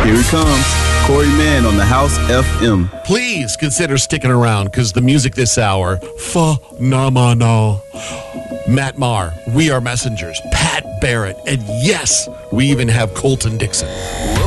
Here he comes. Corey Mann on the House FM. Please consider sticking around because the music this hour, phenomenal. Matt Maher, We Are Messengers, Pat Barrett, and yes, we even have Colton Dixon.